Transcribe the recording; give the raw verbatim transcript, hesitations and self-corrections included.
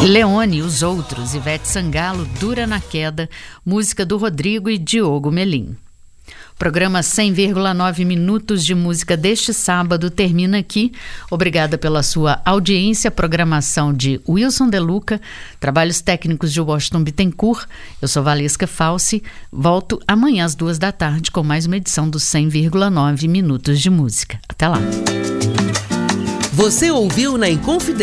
Leone, Os Outros, Ivete Sangalo, Dura na Queda, música do Rodrigo e Diogo Melim. Programa cem vírgula nove minutos de música deste sábado termina aqui. Obrigada pela sua audiência. Programação de Wilson De Luca, trabalhos técnicos de Washington Bittencourt. Eu sou Valesca Falsi. Volto amanhã às duas da tarde com mais uma edição do cem vírgula nove minutos de música. Até lá. Você ouviu na Inconfidência